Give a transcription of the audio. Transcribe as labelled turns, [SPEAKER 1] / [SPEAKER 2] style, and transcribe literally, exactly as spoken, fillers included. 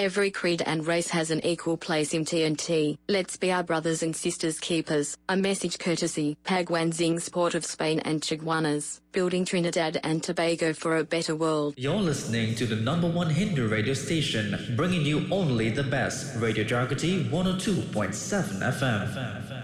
[SPEAKER 1] Every creed and race has an equal place in T N T. Let's be our brothers and sisters keepers. A message courtesy Paguan Zing's Port of Spain and Chiguanas, building Trinidad and Tobago for a better world.
[SPEAKER 2] You're listening to the number one Hindu radio station, bringing you only the best. Radio Jagati one oh two point seven F M.